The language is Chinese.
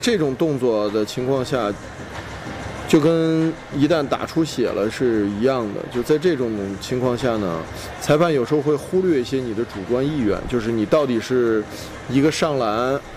这种动作的情况下，就跟一旦打出血了是一样的。就在这种情况下呢，裁判有时候会忽略一些你的主观意愿，就是你到底是一个上篮